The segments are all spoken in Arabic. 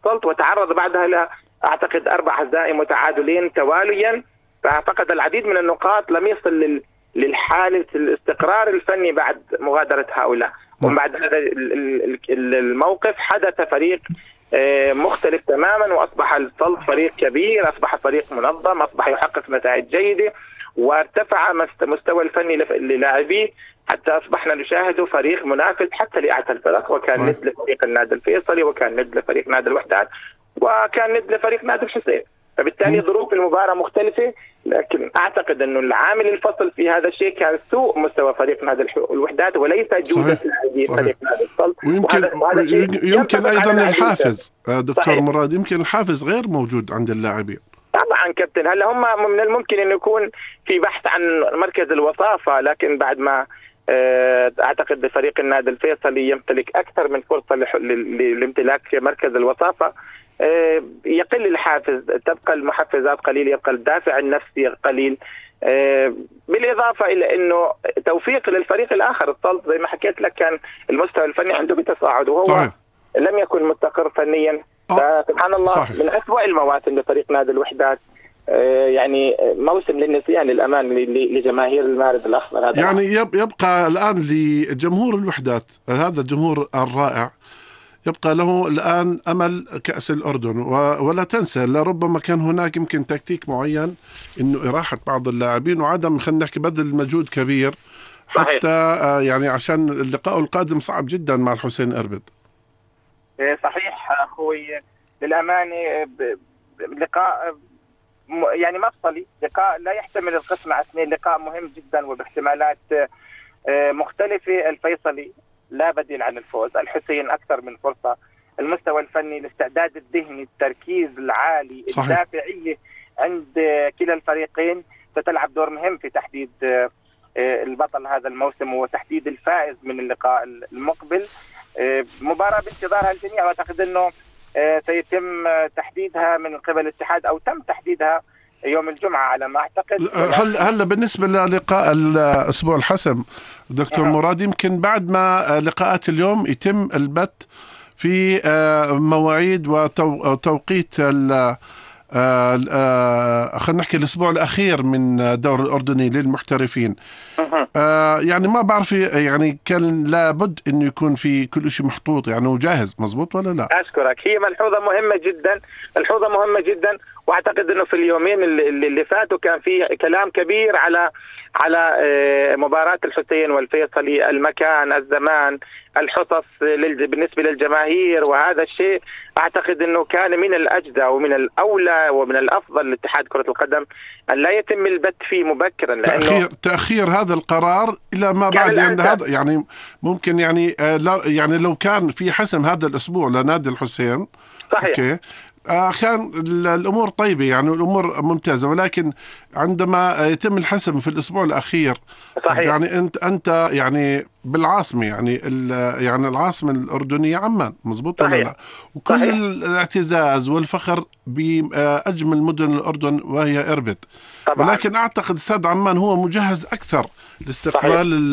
السلط، وتعرض بعدها إلى أعتقد 4 هزائم وتعادلين تواليا، ففقد العديد من النقاط، لم يصل للحالة الاستقرار الفني بعد مغادرة هؤلاء. ومن بعد هذا الموقف حدث فريق مختلف تماما، وأصبح السلط فريق كبير، أصبح فريق منظم، أصبح يحقق نتائج جيدة، وارتفع مستوى الفني للاعبيه حتى أصبحنا نشاهد فريق منافس حتى لأعلى الفرق، وكان ند لفريق النادي الفيصلي، وكان ند لفريق نادي الوحدات، وكان ند لفريق نادي الحسين. فبالتالي ظروف المباراة مختلفة، لكن أعتقد أنه العامل الفصل في هذا الشيء كان سوء مستوى فريق نادي الوحدات وليس جودة فريق نادي السلط. يمكن أيضا الحافز دكتور مراد، يمكن الحافز غير موجود عند اللاعبين. طبعا كابتن، هلا هم من الممكن أن يكون في بحث عن مركز الوصافة، لكن بعد ما أعتقد فريق النادي الفيصلي يمتلك أكثر من فرصة لامتلاك مركز الوصافة، يقل الحافز، تبقى المحفزات قليل، يبقى الدافع النفسي قليل، بالإضافة إلى أنه توفيق للفريق الآخر السلط زي ما حكيت لك كان المستوى الفني عنده بتصاعد، وهو صحيح لم يكن مستقر فنيا. سبحان الله صحيح. من أسوأ المواسم لفريق نادي الوحدات، يعني موسم للنسيان للأمان لجماهير المارد الأحمر. هذا يعني يبقى الآن لجمهور الوحدات، هذا الجمهور الرائع يبقى له الآن أمل كأس الأردن، ولا تنسى لربما كان هناك يمكن تكتيك معين إنه إراحة بعض اللاعبين وعدم خلينا نحكي بذل مجهود كبير حتى يعني عشان اللقاء القادم صعب جدا مع الحسين إربد. صحيح أخوي، للأمانة لقاء يعني مفصلي، لقاء لا يحتمل القسم على 2، لقاء مهم جدا وباحتمالات مختلفة. الفيصلي لا بديل عن الفوز، الحسين أكثر من فرصة، المستوى الفني، الاستعداد الذهني، التركيز العالي، الدافعية عند كلا الفريقين ستلعب دور مهم في تحديد البطل هذا الموسم وتحديد الفائز من اللقاء المقبل. مباراة بانتظارها الجميع، واعتقد انه سيتم تحديدها من قبل الاتحاد او تم تحديدها يوم الجمعة على ما اعتقد. هلا بالنسبة للقاء الاسبوع الحسم دكتور مراد، يمكن بعد ما لقاءات اليوم يتم البت في مواعيد وتوقيت خلينا نحكي الأسبوع الأخير من الدوري الأردني للمحترفين. يعني ما بعرف، يعني كان لابد إنه يكون في كل شيء محطوط يعني وجاهز، مزبوط ولا لا؟ أشكرك، هي ملحوظة مهمة جدا، ملحوظة مهمة جدا، وأعتقد إنه في اليومين اللي فاتوا كان في كلام كبير على مباراة الحسين والفيصلي، المكان، الزمان، الحصص بالنسبة للجماهير، وهذا الشيء أعتقد أنه كان من الأجدى ومن الأولى ومن الأفضل لاتحاد كرة القدم أن لا يتم البت فيه مبكرا، لأنه تأخير هذا القرار إلى ما بعد، يعني هذا يعني ممكن يعني لو كان في حسم هذا الأسبوع لنادي الحسين صحيح. أوكي. كان الأمور طيبة يعني الأمور ممتازة، ولكن عندما يتم الحسم في الأسبوع الأخير صحيح. يعني أنت يعني بالعاصمة يعني العاصمة الأردنية عمان، مزبوط ولا لا؟ وكل صحيح. الاعتزاز والفخر بأجمل مدن الأردن وهي إربد طبعا. ولكن أعتقد استاد عمان هو مجهز أكثر لاستقبال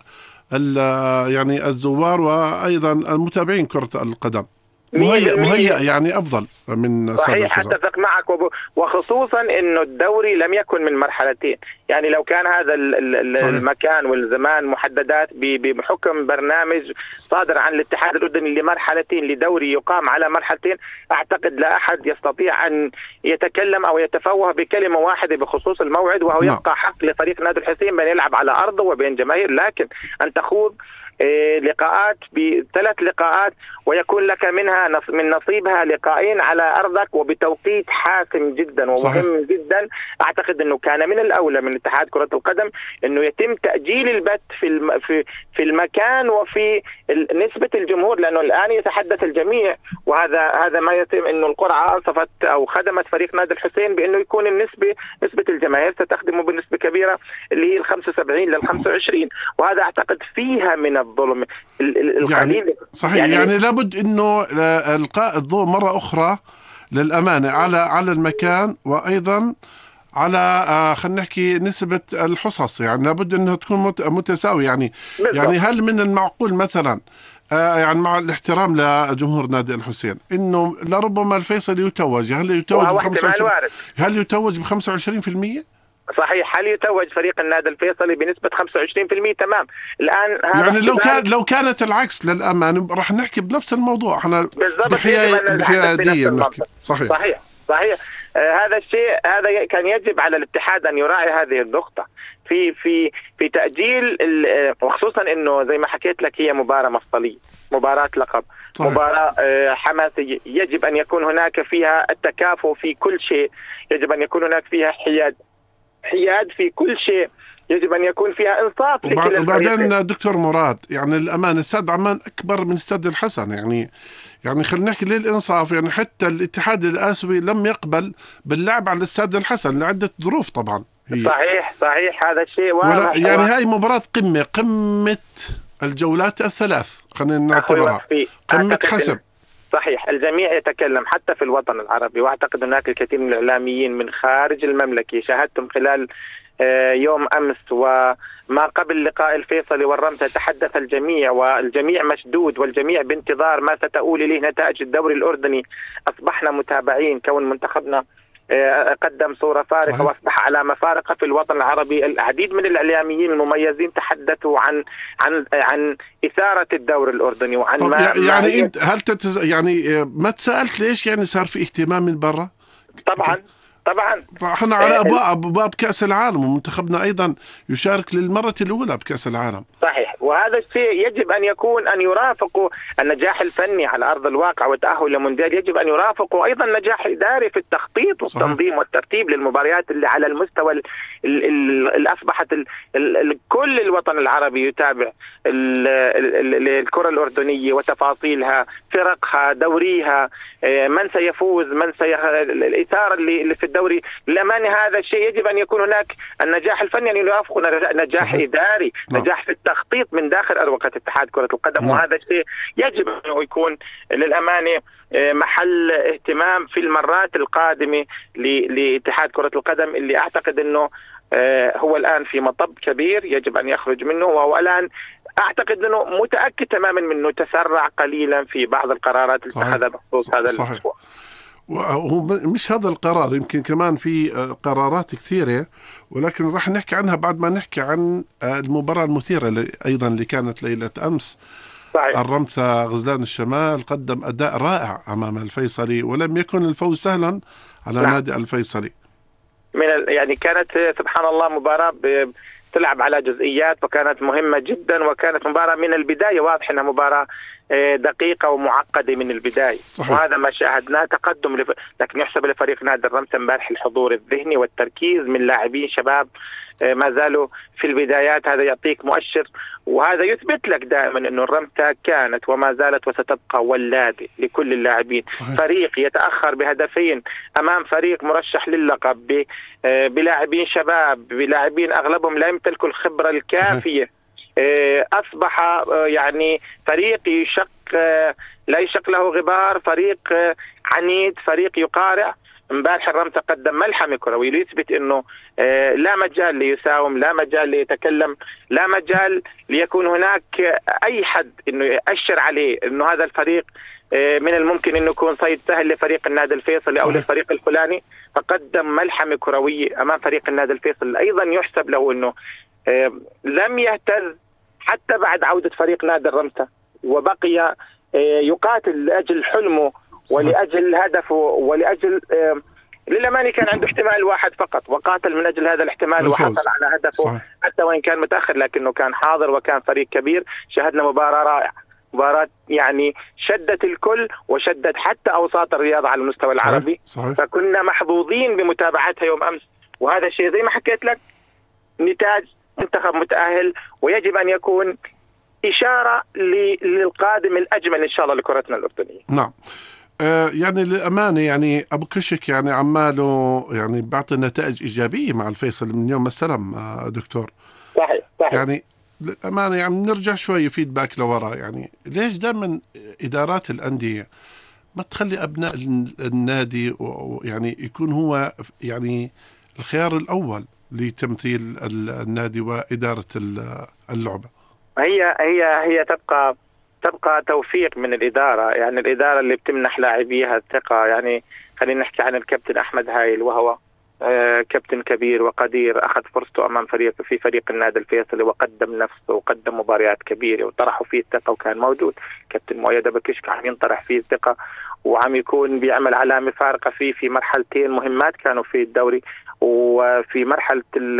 يعني الزوار وأيضا المتابعين كرة القدم، مهيئ يعني أفضل من صحيح. أتفق معك، وخصوصا إنه الدوري لم يكن من مرحلتين، يعني لو كان هذا المكان والزمان محددات بحكم برنامج صادر عن الاتحاد الأردني لمرحلتين، لدوري يقام على مرحلتين، أعتقد لا أحد يستطيع أن يتكلم أو يتفوه بكلمة واحدة بخصوص الموعد، وهو يبقى حق لفريق نادي الحسين بأن يلعب على أرضه وبين جماهير، لكن أن تخوض لقاءات ب3 لقاءات ويكون لك منها من نصيبها لقاءين على أرضك وبتوقيت حاسم جدا ومهم صحيح. جدا. أعتقد أنه كان من الأولى من اتحاد كرة القدم أنه يتم تأجيل البت في المكان وفي نسبة الجمهور، لأنه الآن يتحدث الجميع، وهذا ما يتم أنه القرعة أنصفت أو خدمت فريق نادي الحسين بأنه يكون نسبة الجماهير ستخدمه بنسبة كبيرة اللي هي 75 لل25، وهذا أعتقد فيها من الظلم القليل يعني صحيح. يعني لابد انه القاء الضوء مرة اخرى للامانة على المكان، وايضا على خلينا نحكي نسبة الحصص، يعني لابد انها تكون متساوية يعني بالضبط. يعني هل من المعقول مثلا يعني مع الاحترام لجمهور نادي الحسين، انه لربما الفيصلي يتوج. هل يتوج ب 25؟ هل يتوج ب 25%؟ صحيح. هل يتوج فريق النادي الفيصلي بنسبة 25%؟ تمام. الآن هذا يعني لو كانت العكس للأمانة راح نحكي بنفس الموضوع. احنا بحيادية بنحكي. صحيح. هذا الشيء هذا كان يجب على الاتحاد أن يراعي هذه النقطة في تأجيل، وخصوصا انه زي ما حكيت لك هي مباراة مفصلية، مباراة لقب. صحيح. مباراة حماسية، يجب أن يكون هناك فيها التكافؤ في كل شيء، يجب أن يكون هناك فيها حياد في كل شيء، يجب أن يكون فيها إنصاف لكل الفريقين. وبعدين دكتور مراد، يعني الأمان استاد عمان أكبر من استاد الحسن، يعني خلينا نحكي للإنصاف، يعني حتى الاتحاد الآسيوي لم يقبل باللعب على الاستاد الحسن لعدة ظروف طبعا. صحيح هذا الشيء واضح. يعني هاي مباراة قمة الجولات الثلاث، خلينا نعتبرها قمة حسب. صحيح. الجميع يتكلم حتى في الوطن العربي، واعتقد هناك الكثير من الاعلاميين من خارج المملكه شاهدتم خلال يوم امس وما قبل لقاء الفيصلي والرمثة، تحدث الجميع والجميع مشدود والجميع بانتظار ما ستؤول اليه نتائج الدوري الاردني. اصبحنا متابعين، كون منتخبنا قدم صورة فارقة واصبح علامة فارقة في الوطن العربي. العديد من الاعلاميين المميزين تحدثوا عن إثارة الدوري الأردني وعن يعني انت هل يعني ما تسألت ليش يعني صار في اهتمام من برا؟ طبعا احنا على ابواب كأس العالم، ومنتخبنا ايضا يشارك للمرة الأولى بكأس العالم. صحيح. وهذا الشيء يجب أن يرافقوا النجاح الفني على أرض الواقع والتأهل للمونديال، يجب أن يرافقوا أيضا نجاح إداري في التخطيط والتنظيم والترتيب للمباريات اللي على المستوى اللي أصبحت كل الوطن العربي يتابع الكرة الأردنية وتفاصيلها، فرقها، دوريها، من سيفوز، الإثارة اللي في الدوري. للأمانة هذا الشيء يجب أن يكون هناك النجاح الفني أن يرافقه نجاح إداري، نجاح في التخطيط من داخل أروقة اتحاد كرة القدم. وهذا الشيء يجب أن يكون للأمانة محل اهتمام في المرات القادمة لاتحاد كرة القدم، اللي أعتقد أنه هو الآن في مطب كبير يجب أن يخرج منه. وهو الآن أعتقد أنه متأكد تماما منه تسرع قليلا في بعض القرارات اللي اتخذها بخصوص هذا الأسبوع. وهو مش هذا القرار، يمكن كمان في قرارات كثيرة، ولكن راح نحكي عنها بعد ما نحكي عن المباراة المثيرة أيضا اللي كانت ليلة أمس. صحيح. الرمثة غزلان الشمال قدم أداء رائع أمام الفيصلي، ولم يكن الفوز سهلا على نادي الفيصلي. يعني كانت سبحان الله مباراة تلعب على جزئيات، وكانت مهمة جدا، وكانت مباراة من البداية واضح أنها مباراة دقيقة ومعقدة من البداية. صحيح. وهذا ما شاهدناه تقدم لكن يحسب لفريق نادي الرمثة امبارح الحضور الذهني والتركيز من لاعبين شباب ما زالوا في البدايات. هذا يعطيك مؤشر، وهذا يثبت لك دائما أنه الرمثة كانت وما زالت وستبقى ولادة لكل اللاعبين. فريق يتأخر بهدفين أمام فريق مرشح للقب بلاعبين شباب، بلاعبين أغلبهم لا يمتلكوا الخبرة الكافية. أصبح يعني فريق لا يشق له غبار، فريق عنيد، فريق يقارع. امبارح الرمثة قدم ملحمة كروي ليثبت انه لا مجال ليساوم، لا مجال ليتكلم، لا مجال ليكون هناك اي حد انه يأشر عليه انه هذا الفريق من الممكن انه يكون صيد سهل لفريق النادي الفيصلي او للفريق الفلاني. فقدم ملحمة كروية امام فريق النادي الفيصلي. ايضا يحسب له انه لم يهتز حتى بعد عودة فريق نادي الرمثة، وبقي يقاتل لأجل حلمه ولأجل هدفه ولأجل للأمانة كان عنده احتمال واحد فقط، وقاتل من أجل هذا الاحتمال وحصل على هدفه. صحيح. حتى وإن كان متأخر لكنه كان حاضر وكان فريق كبير. شاهدنا مباراة رائعة، مباراة يعني شدت الكل وشدت حتى أوساط الرياضة على المستوى العربي. صحيح. فكنا محظوظين بمتابعتها يوم أمس. وهذا الشيء زي ما حكيت لك نتاج منتخب متأهل، ويجب أن يكون إشارة للقادم الأجمل إن شاء الله لكرتنا الأردنية. نعم. يعني للأمانة يعني أبو كشك يعني عماله يعني بعطي نتائج إيجابية مع الفيصل من يوم السلام دكتور. صحيح. يعني للأمانة يعني نرجع شوي فيدباك لورا، يعني ليش دائما إدارات الأندية ما تخلي أبناء النادي يعني يكون هو يعني الخيار الأول لتمثيل النادي وإدارة اللعبة؟ هي تبقى توفيق من الإدارة، يعني الإدارة اللي بتمنح لاعبيها الثقة. يعني خلينا نحكي عن الكابتن أحمد هايل، وهو كابتن كبير وقدير، أخذ فرصته أمام فريق النادي الفيصلي وقدم نفسه وقدم مباريات كبيرة وطرحوا فيه الثقة وكان موجود. كابتن مؤيد أبو كشك عم ينطرح فيه الثقة وعم يكون بيعمل علامة فارقة فيه في مرحلتين مهمات كانوا في الدوري، وفي مرحلة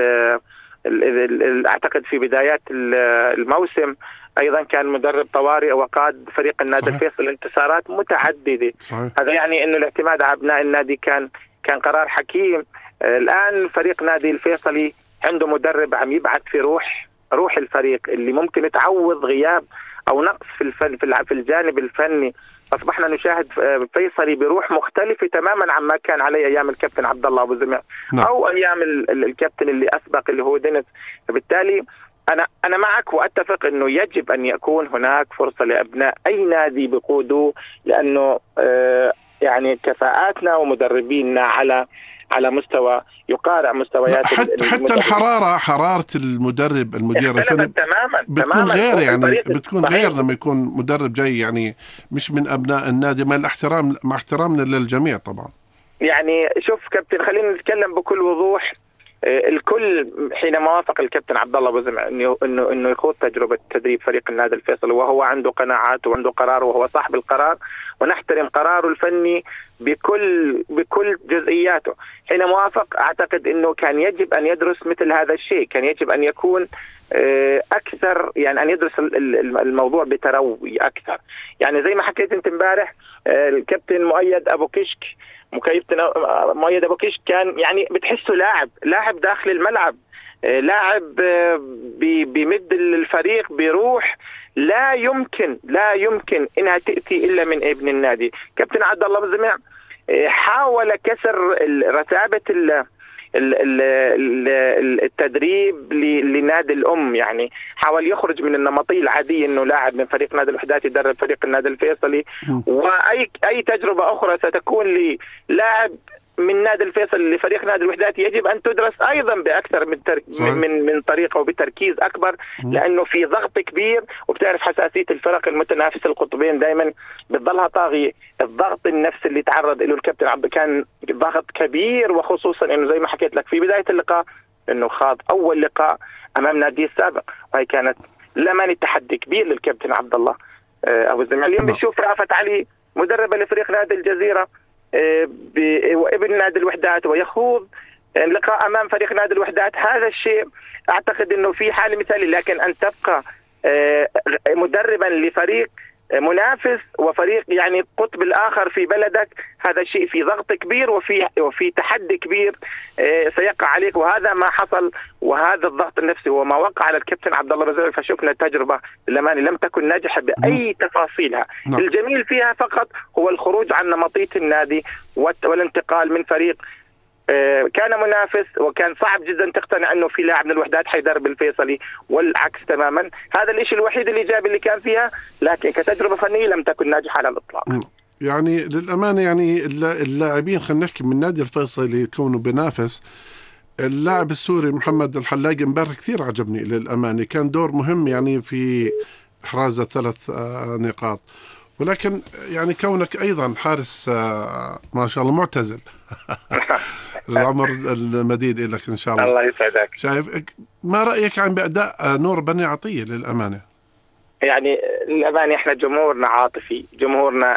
أعتقد في بدايات الموسم أيضا كان مدرب طوارئ وقاد فريق النادي الفيصلي انتصارات متعددة. صحيح. هذا يعني أنه الاعتماد على أبناء النادي كان قرار حكيم. الآن فريق نادي الفيصلي عنده مدرب عم يبعث في روح الفريق اللي ممكن تعوض غياب أو نقص في الجانب الفني. أصبحنا نشاهد فيصلي بروح مختلفة تماما عما كان عليه أيام الكابتن عبد الله أبو زمع أو أيام الكابتن اللي أسبق اللي هو دينيس. فبالتالي أنا معك وأتفق أنه يجب أن يكون هناك فرصة لأبناء أي نادي بقودوا، لأنه يعني كفاءاتنا ومدربينا على مستوى يقارع مستويات حتى حرارة المدير الفني بتكون غير، يعني بتكون غير لما يكون مدرب جاي يعني مش من أبناء النادي، مع احترامنا للجميع طبعا. يعني شوف كابتن، خلينا نتكلم بكل وضوح. الكل حينما وافق الكابتن عبد الله أبو زمع انه يخوض تجربه تدريب فريق النادي الفيصلي، وهو عنده قناعات وعنده قرار وهو صاحب القرار، ونحترم قراره الفني بكل جزئياته. حينما وافق اعتقد انه كان يجب ان يدرس مثل هذا الشيء، كان يجب ان يكون اكثر، يعني ان يدرس الموضوع بتروي اكثر. يعني زي ما حكيت انت امبارح، الكابتن مؤيد ابو كشك مؤيد أبو كشك كان يعني بتحسه لاعب داخل الملعب، لاعب بيمد الفريق بروح لا يمكن إنها تأتي إلا من ابن النادي. كابتن عبد الله أبو زمع حاول كسر رتابة التدريب لنادي الأم، يعني حاول يخرج من النمطية العادية إنه لاعب من فريق نادي الوحدات يدرب فريق النادي الفيصلي، وأي تجربة أخرى ستكون للاعب من نادي الفيصل لفريق نادي الوحدات يجب أن تدرس أيضا بأكثر من طريقة وبتركيز أكبر، لأنه في ضغط كبير. وبتعرف حساسية الفرق المتنافسة القطبين دائما بتضلها طاغية. الضغط النفسي اللي تعرض له الكابتن عبد كان ضغط كبير، وخصوصا إنه زي ما حكيت لك في بداية اللقاء إنه خاض أول لقاء أمام نادي السابق، وهي كانت لمن تحدي كبير للكابتن عبد الله أبو زمع. اليوم بنشوف رأفت علي مدربة لفريق نادي الجزيرة وابن نادي الوحدات ويخوض لقاء أمام فريق نادي الوحدات. هذا الشيء أعتقد أنه في حالة مثالي، لكن أن تبقى مدربا لفريق منافس وفريق يعني القطب الآخر في بلدك، هذا شيء في ضغط كبير وفي تحدي كبير سيقع عليك، وهذا ما حصل. وهذا الضغط النفسي هو ما وقع على الكابتن عبد الله بزرع. فشفنا تجربة للأمانة لم تكن ناجحة بأي تفاصيلها. الجميل فيها فقط هو الخروج عن نمطية النادي والانتقال من فريق كان منافس، وكان صعب جدا تقتنع انه في لاعب من الوحدات حيدرب الفيصلي، والعكس تماما. هذا الشيء الوحيد الايجابي اللي كان فيها، لكن كتجربة فنية لم تكن ناجحة على الاطلاق. يعني للامانه يعني اللاعبين خلينا نحكي من نادي الفيصلي يكونوا بنافس. اللاعب السوري محمد الحلاق امبارح كثير عجبني للامانه، كان دور مهم يعني في احراز 3 نقاط. ولكن يعني كونك أيضا حارس ما شاء الله معتزل العمر المديد لك إن شاء الله. الله يسعدك. شايف ما رأيك عن بأداء نور بني عطية للأمانة؟ يعني للأمانة إحنا جمهورنا عاطفي، جمهورنا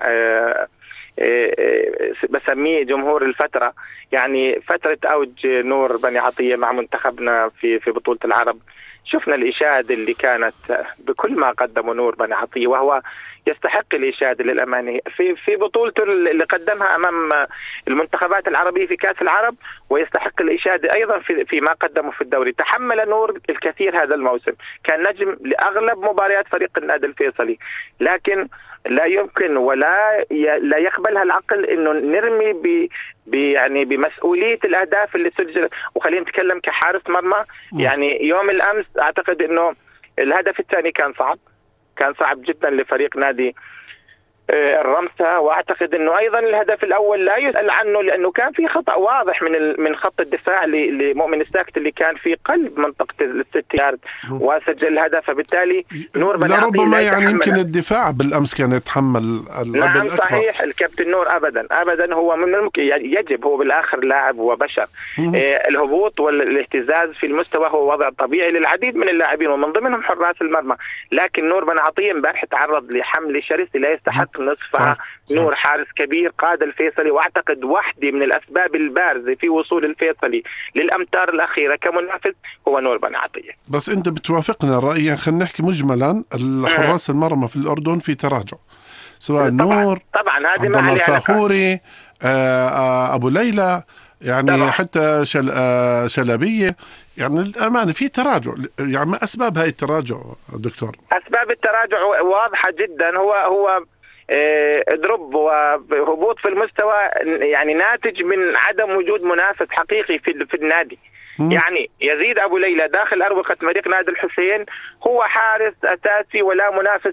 بسميه جمهور الفترة. يعني فترة أوج نور بني عطية مع منتخبنا في بطولة العرب، شفنا الإشادة اللي كانت بكل ما قدمه نور بني عطية، وهو يستحق الإشادة للأمانة في بطولته اللي قدمها أمام المنتخبات العربية في كأس العرب، ويستحق الإشادة أيضا في ما قدمه في الدوري. تحمل نور الكثير هذا الموسم، كان نجم لأغلب مباريات فريق النادي الفيصلي، لكن لا يمكن ولا لا يقبلها العقل إنه نرمي يعني بمسؤولية الأهداف اللي سجلت. وخلينا نتكلم كحارس مرمى، يعني يوم الأمس أعتقد إنه الهدف الثاني كان صعب جدا لفريق نادي الرمسة. واعتقد انه ايضا الهدف الاول لا يسأل عنه، لانه كان في خطأ واضح من خط الدفاع لمؤمن الساكت اللي كان في قلب منطقة الست يارد وسجل الهدف. فبالتالي نور بن عطية لربما يعني يمكن الدفاع بالامس كان يتحمل نعم صحيح. الكابتن نور ابدا هو من الممكن يجب، هو بالاخر لاعب وبشر. الهبوط والاهتزاز في المستوى هو وضع طبيعي للعديد من اللاعبين ومن ضمنهم حراس المرمى، لكن نور بن عطية امبارح تعرض لحمل شرس لا يستحق نصفها. نور حارس كبير قاد الفيصلي، واعتقد واحدة من الاسباب البارزة في وصول الفيصلي للامتار الاخيرة كمنافس هو نور بن عطية. بس انت بتوافقنا الرأي؟ خلينا نحكي مجملا، الحراس المرمى في الاردن في تراجع، سواء نور طبعا هذه عبد الله الفاخوري، ابو ليلى، يعني طبعا. حتى شلبية، يعني الأمانة في تراجع. يعني ما أسباب هاي التراجع دكتور؟ أسباب التراجع واضحة جدا. هو دروب وهبوط في المستوى، يعني ناتج من عدم وجود منافس حقيقي في النادي. يعني يزيد أبو ليلى داخل أروقة فريق نادي الحسين هو حارس أساسي ولا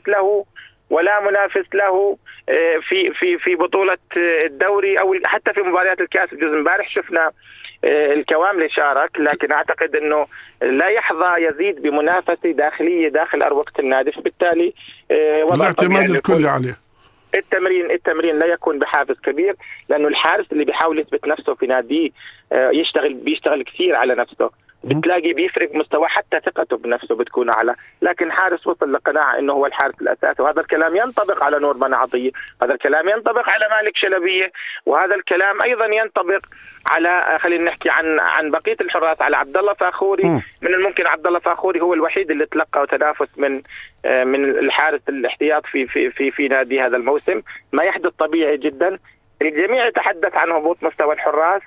منافس له في بطولة الدوري أو حتى في مباريات الكاس. الجزء امبارح شفنا الكواملي شارك، لكن أعتقد أنه لا يحظى يزيد بمنافسة داخلية داخل أروقة النادي، فبالتالي الاعتماد الكلي عليه. التمرين لا يكون بحافز كبير، لأنه الحارس اللي بيحاول يثبت نفسه في ناديه بيشتغل كثير على نفسه، بتلاقي بيفرق مستوى، حتى ثقته بنفسه بتكون أعلى. لكن حارس وصل لقناعة إنه هو الحارس الأساسي، وهذا الكلام ينطبق على نور بن عطية، هذا الكلام ينطبق على مالك شلبية، وهذا الكلام أيضا ينطبق على خلينا نحكي عن بقية الحراس، على عبد الله فاخوري. من الممكن عبد الله فاخوري هو الوحيد اللي تلقى تنافس من الحارس الاحتياط في نادي هذا الموسم. ما يحدث طبيعي جدا. الجميع يتحدث عن هبوط مستوى الحراس.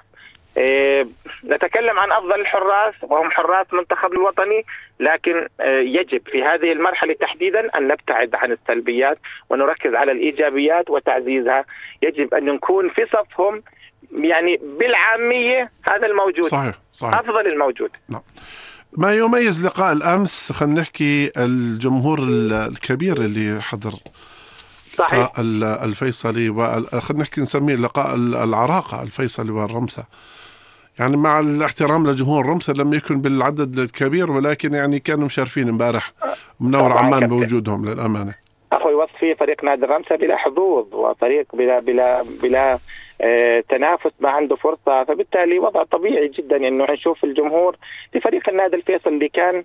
نتكلم عن أفضل الحراس وهم حراس منتخب الوطني، لكن يجب في هذه المرحلة تحديدا أن نبتعد عن السلبيات ونركز على الإيجابيات وتعزيزها. يجب أن نكون في صفهم، يعني بالعامية هذا الموجود صحيح. أفضل الموجود. نعم. ما يميز لقاء الأمس، خلينا نحكي الجمهور الكبير اللي حضر صحيح الفيصلي، وخلينا نحكي نسميه لقاء العراقة الفيصلي والرمسة. يعني مع الاحترام لجمهور الرمسة لم يكن بالعدد الكبير، ولكن يعني كانوا مشرفين امبارح منور عمان بوجودهم للأمانة. أخوي وصفي فريق نادي الرمسة بلا حظوظ، وفريق بلا تنافس ما عنده فرصة، فبالتالي وضع طبيعي جدا إنه نشوف الجمهور لفريق النادي الفيصل اللي كان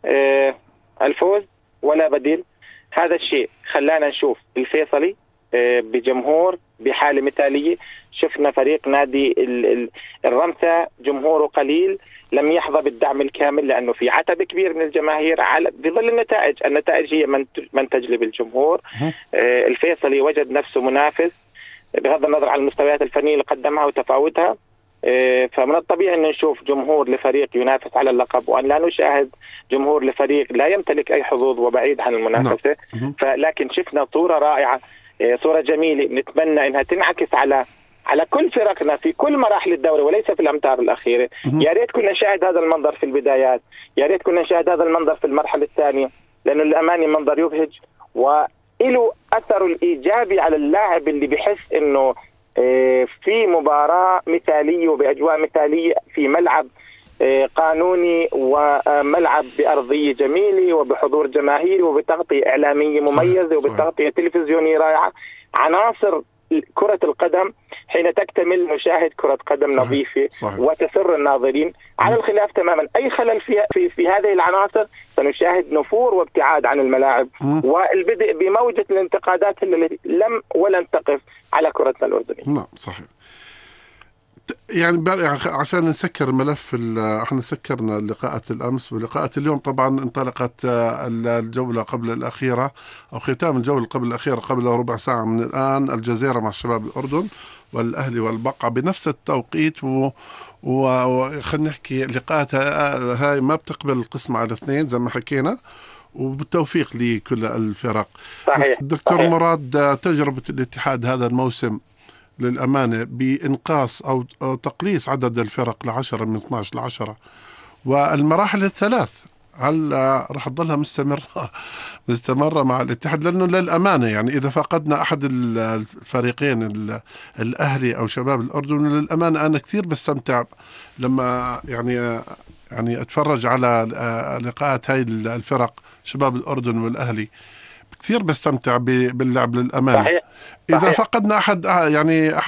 الفوز ولا بديل. هذا الشيء خلانا نشوف الفيصلي بجمهور بحالة مثالية. شفنا فريق نادي الرمسة جمهوره قليل، لم يحظى بالدعم الكامل لأنه في عتب كبير من الجماهير بظل النتائج هي من تجلب الجمهور. الفيصلي وجد نفسه منافس بغض النظر عن المستويات الفنية اللي قدمها وتفاوتها، فمن الطبيعي أن نشوف جمهور لفريق ينافس على اللقب، وأن لا نشاهد جمهور لفريق لا يمتلك أي حظوظ وبعيد عن المنافسة. فلكن شفنا صورة رائعة، صورة جميلة نتمنى أنها تنعكس على كل فرقنا في كل مراحل الدوري وليس في الأمتار الأخيرة. يا ريت كنا نشاهد هذا المنظر في البدايات، يا ريت كنا نشاهد هذا المنظر في المرحلة الثانية، لأنه الأماني منظر يبهج وإله أثر الإيجابي على اللاعب اللي بحس إنه في مباراة مثالية وبأجواء مثالية في ملعب قانوني وملعب بأرضية جميلة وبحضور جماهيري وبتغطية إعلامية مميزة وبتغطية تلفزيونية رائعة. عناصر كرة القدم حين تكتمل نشاهد كرة قدم نظيفة وتسر الناظرين، على الخلاف تماما أي خلل في هذه العناصر سنشاهد نفور وابتعاد عن الملاعب والبدء بموجة الانتقادات التي لم ولن تقف على كرتنا الأردنية. نعم صحيح. يعني عشان نسكر ملف، احنا سكرنا لقاءات الأمس ولقاءات اليوم. طبعا انطلقت الجولة قبل الأخيرة أو ختام الجولة قبل الأخيرة قبل ربع ساعة من الآن. الجزيرة مع شباب الأردن والأهلي والبقعة بنفس التوقيت، وخلنا نحكي لقاءات هاي ما بتقبل القسمة على 2 زي ما حكينا، وبالتوفيق لكل الفرق. صحيح. دكتور صحيح. مراد، تجربة الاتحاد هذا الموسم للأمانة بإنقاص أو تقليص عدد الفرق ل10 من 12 ل10 والمراحل الثلاث هل راح تظلها مستمرة مع الاتحاد؟ لأنه للأمانة يعني إذا فقدنا أحد الفريقين الأهلي أو شباب الأردن، للأمانة أنا كثير بستمتع لما يعني أتفرج على لقاءات هاي الفرق، شباب الأردن والأهلي، كثير بستمتع باللعب للأمانة. صحيح. إذا فقدنا أحد يعني